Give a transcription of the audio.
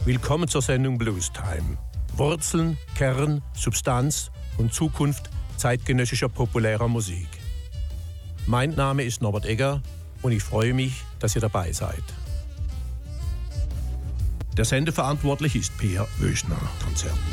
Willkommen zur Sendung Blues Time. Wurzeln, Kern, Substanz und Zukunft zeitgenössischer populärer Musik. Mein Name ist Norbert Egger und ich freue mich, dass ihr dabei seid. Der Sendeverantwortlich ist Peer Wöschner Konzert.